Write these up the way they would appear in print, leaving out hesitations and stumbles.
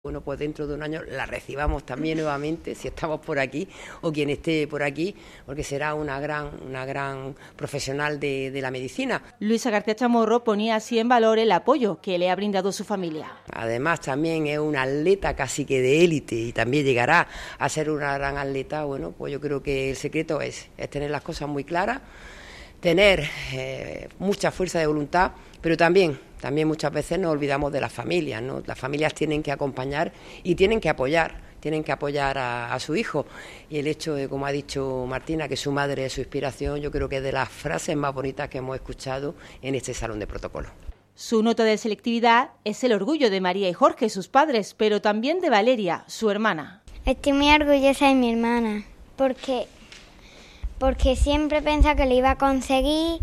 Bueno, pues dentro de un año la recibamos también nuevamente, si estamos por aquí o quien esté por aquí, porque será una gran profesional de la medicina. Luisa García Chamorro ponía así en valor el apoyo que le ha brindado su familia. Además también es una atleta casi que de élite y también llegará a ser una gran atleta. Bueno, pues yo creo que el secreto es tener las cosas muy claras, tener mucha fuerza de voluntad, pero también muchas veces nos olvidamos de las familias, ¿no? Las familias tienen que acompañar y tienen que apoyar a su hijo. Y el hecho de, como ha dicho Martina, que su madre es su inspiración, yo creo que es de las frases más bonitas que hemos escuchado en este salón de protocolo. Su nota de selectividad es el orgullo de María y Jorge, sus padres, pero también de Valeria, su hermana. Estoy muy orgullosa de mi hermana, porque siempre pensaba que lo iba a conseguir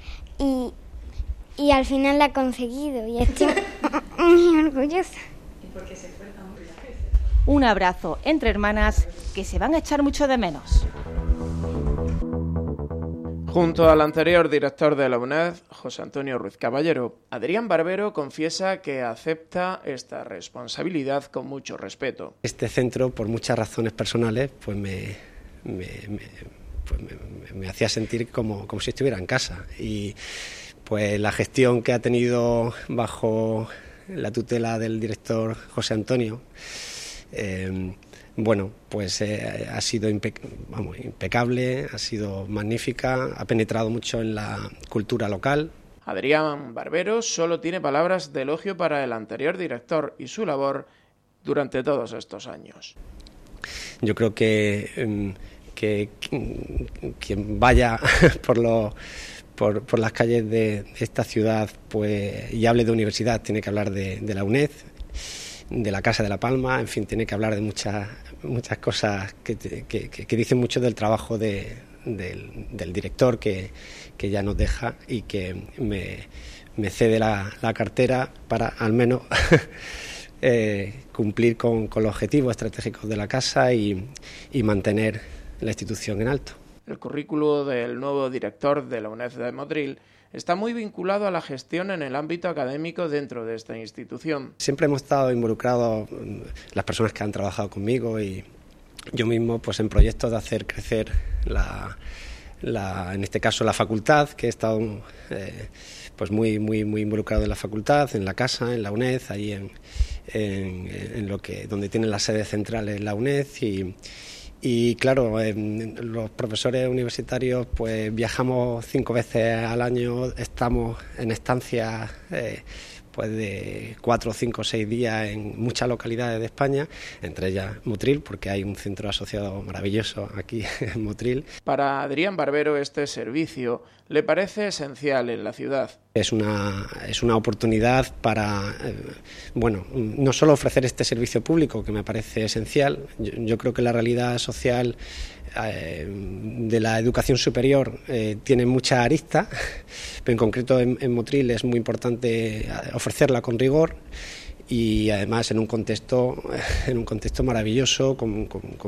y al final la ha conseguido y estoy muy orgullosa. ¿Y por qué se fue tan rápido? Un abrazo entre hermanas que se van a echar mucho de menos. Junto al anterior director de la UNED, José Antonio Ruiz Caballero, Adrián Barbero confiesa que acepta esta responsabilidad con mucho respeto. Este centro, por muchas razones personales, pues me hacía sentir como si estuviera en casa. Y pues la gestión que ha tenido bajo la tutela del director José Antonio, ha sido impecable, ha sido magnífica, ha penetrado mucho en la cultura local. Adrián Barbero solo tiene palabras de elogio para el anterior director y su labor durante todos estos años. Yo creo que quien vaya por las calles de esta ciudad y hable de universidad tiene que hablar de la UNED, de la Casa de la Palma, en fin, tiene que hablar de muchas cosas que dicen mucho del trabajo del director que ya nos deja y que me cede la cartera para al menos cumplir con los objetivos estratégicos de la casa y mantener la institución en alto. El currículo del nuevo director de la UNED de Motril está muy vinculado a la gestión en el ámbito académico dentro de esta institución. Siempre hemos estado involucrados las personas que han trabajado conmigo y yo mismo pues en proyectos de hacer crecer en este caso la facultad, que he estado pues muy involucrado en la facultad, en la casa, en la UNED, ahí en donde tienen la sede central en la UNED y claro, los profesores universitarios pues viajamos 5 veces al año, estamos en estancias pues de 4, 5, 6 días en muchas localidades de España, entre ellas Motril, porque hay un centro asociado maravilloso aquí en Motril. Para Adrián Barbero este servicio le parece esencial en la ciudad. Es una oportunidad para, no solo ofrecer este servicio público, que me parece esencial. Yo creo que la realidad social de la educación superior tiene muchas aristas, pero en concreto en Motril es muy importante ofrecerla con rigor y además en un contexto maravilloso, con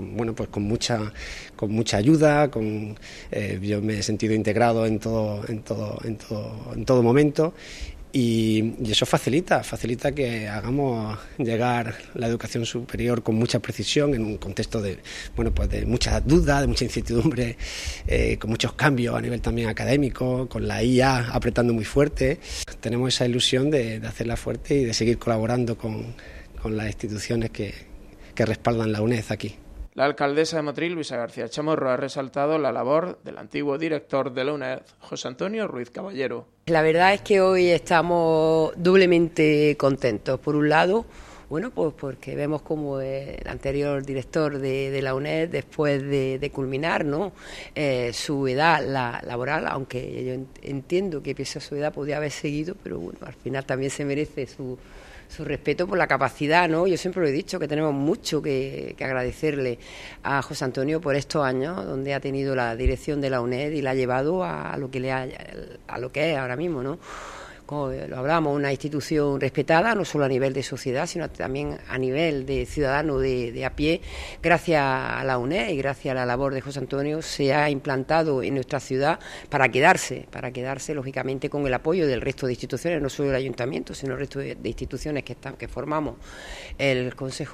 mucha ayuda, yo me he sentido integrado en todo momento. Y eso facilita que hagamos llegar la educación superior con mucha precisión en un contexto de mucha duda, de mucha incertidumbre, con muchos cambios a nivel también académico, con la IA apretando muy fuerte. Tenemos esa ilusión de hacerla fuerte y de seguir colaborando con las instituciones que respaldan la UNED aquí. La alcaldesa de Motril, Luisa García Chamorro, ha resaltado la labor del antiguo director de la UNED, José Antonio Ruiz Caballero. La verdad es que hoy estamos doblemente contentos. Por un lado, pues porque vemos como el anterior director de la UNED, después de culminar, ¿no?, su edad laboral, aunque yo entiendo que pese a su edad podía haber seguido, pero bueno, al final también se merece su respeto por la capacidad, ¿no? Yo siempre lo he dicho, que tenemos mucho que agradecerle a José Antonio por estos años donde ha tenido la dirección de la UNED y la ha llevado a lo que es ahora mismo, ¿no? como lo hablamos, una institución respetada, no solo a nivel de sociedad, sino también a nivel de ciudadano de a pie. Gracias a la UNED y gracias a la labor de José Antonio se ha implantado en nuestra ciudad para quedarse lógicamente con el apoyo del resto de instituciones, no solo el ayuntamiento, sino el resto de instituciones que formamos el Consejo